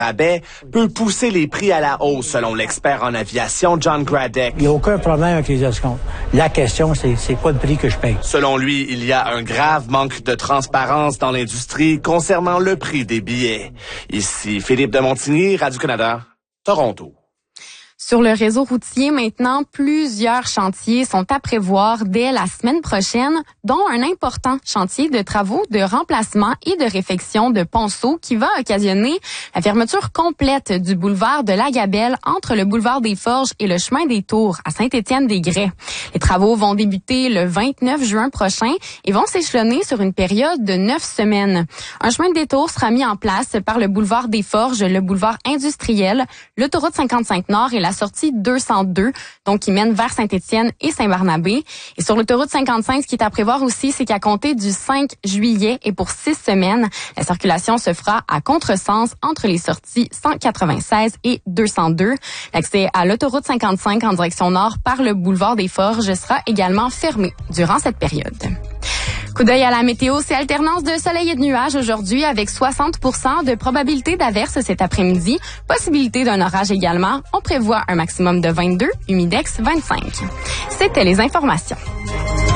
rabais peut pousser les prix à la hausse, selon l'expert en aviation John Gradek. Il n'y a aucun problème avec les escomptes. La question, c'est quoi le prix que je paye? Selon lui, il y a un grave manque de transparence dans l'industrie concernant le prix des billets. Ici Philippe de Montigny, Radio-Canada, Toronto. Sur le réseau routier, maintenant, plusieurs chantiers sont à prévoir dès la semaine prochaine, dont un important chantier de travaux de remplacement et de réfection de ponceaux qui va occasionner la fermeture complète du boulevard de la Gabelle entre le boulevard des Forges et le chemin des Tours à Saint-Étienne-des-Grès. Les travaux vont débuter le 29 juin prochain et vont s'échelonner sur une période de 9 semaines. Un chemin des Tours sera mis en place par le boulevard des Forges, le boulevard industriel, l'autoroute 55 Nord et la sortie 202, donc qui mène vers Saint-Étienne et Saint-Barnabé. Et sur l'autoroute 55, ce qui est à prévoir aussi, c'est qu'à compter du 5 juillet et pour 6 semaines, la circulation se fera à contresens entre les sorties 196 et 202. L'accès à l'autoroute 55 en direction nord par le boulevard des Forges sera également fermé durant cette période. Coup d'œil à la météo, c'est alternance de soleil et de nuages aujourd'hui avec 60% de probabilité d'averse cet après-midi. Possibilité d'un orage également. On prévoit un maximum de 22, humidex 25. C'était les informations.